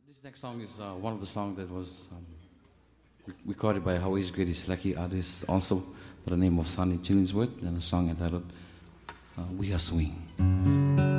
This next song is one of the songs that was recorded by Hawaii's greatest Lucky artist, also by the name of Sonny Chillingsworth, and a song entitled We Are Swing.